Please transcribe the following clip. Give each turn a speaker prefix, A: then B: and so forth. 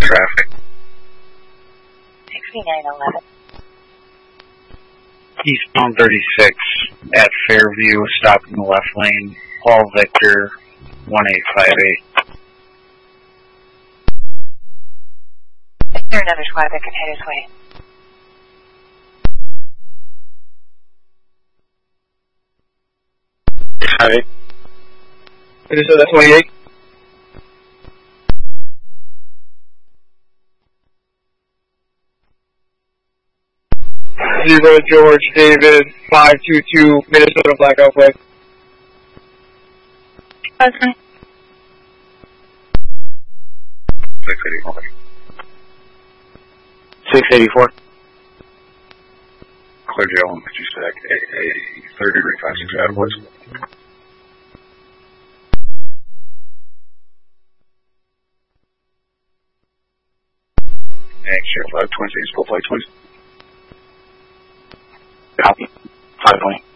A: Traffic.
B: 6911.
A: Eastbound 36 at Fairview, stop in the left lane. Paul Victor, 1858.
B: Is there another squad that can head his way?
C: Hi. Minnesota 28. Zero George David 522 Minnesota Blackout Flag.
B: Okay.
A: 684.
C: 684.
A: Clear jail and you said a 30 degree 56 out of woods. And share flag 26, full flag 20.
C: Copy. 5 point.